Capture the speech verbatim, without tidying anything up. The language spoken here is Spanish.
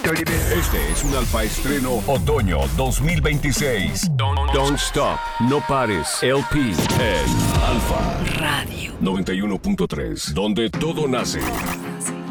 Este es un Alfa Estreno Otoño dos mil veintiséis. Don't, don't Stop, No Pares, L P en Alfa Radio noventa y uno punto tres, donde todo nace.